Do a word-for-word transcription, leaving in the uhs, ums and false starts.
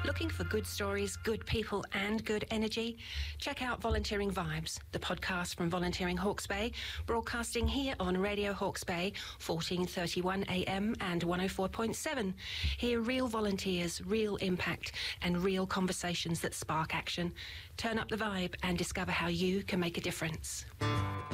Looking for good stories, good people and good energy? Check out Volunteering Vibes, the podcast from Volunteering Hawke's Bay, broadcasting here on Radio Hawke's Bay, fourteen thirty-one A M and one oh four point seven. Hear real volunteers, real impact and real conversations that spark action. Turn up the vibe and discover how you can make a difference.